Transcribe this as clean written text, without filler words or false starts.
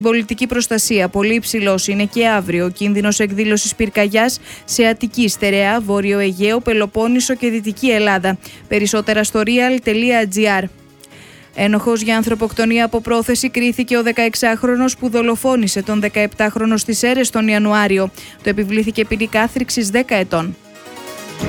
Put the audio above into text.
Πολιτική προστασία. Πολύ υψηλός είναι και αύριο ο κίνδυνος εκδήλωσης πυρκαγιάς σε Αττική, Στερεά, Βόρειο Αιγαίο, Πελοπόννησο και Δυτική Ελλάδα. Περισσότερα στο real.gr. Ένοχος για ανθρωποκτονία από πρόθεση κρίθηκε ο 16χρονος που δολοφόνησε τον 17χρονο στις Σέρρες τον Ιανουάριο. Το επιβλήθηκε ποινή κάθριξης 10 ετών.